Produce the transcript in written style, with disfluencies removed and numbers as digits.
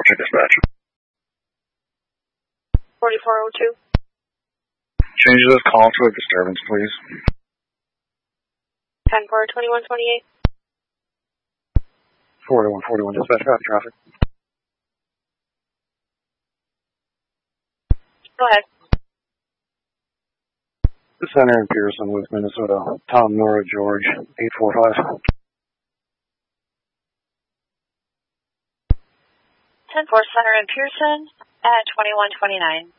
Check dispatch. 4402. Change this call to a disturbance, please. 10-4-2128. 4141 dispatch, copy traffic. Go ahead. The center in Pearson with Minnesota. Tom, Nora, George, 845. 10-4 Center in Pearson at 2129.